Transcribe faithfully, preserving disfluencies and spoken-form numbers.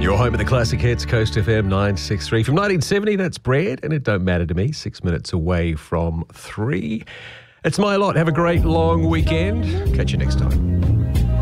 Your home of the classic hits, Coast F M nine sixty-three. From nineteen seventy, that's Bread, and It Don't Matter to Me, six minutes away from three. It's my lot. Have a great long weekend. Catch you next time.